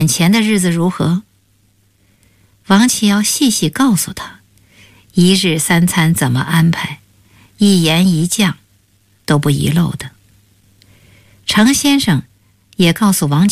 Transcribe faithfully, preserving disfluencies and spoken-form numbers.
眼前的日子如何？王琦要细细告诉他，一日三餐怎么安排，一盐一酱都不遗漏的。程先生也告诉王琦